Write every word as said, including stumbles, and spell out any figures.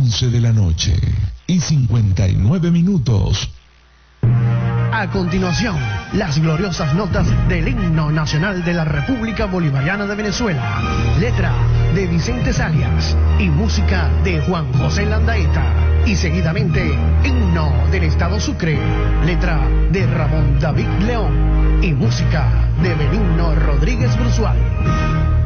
once de la noche y cincuenta y nueve minutos. A continuación, las gloriosas notas del himno nacional de la República Bolivariana de Venezuela. Letra de Vicente Salias y música de Juan José Landaeta. Y seguidamente, himno del Estado Sucre. Letra de Ramón David León y música de Benigno Rodríguez Brusual.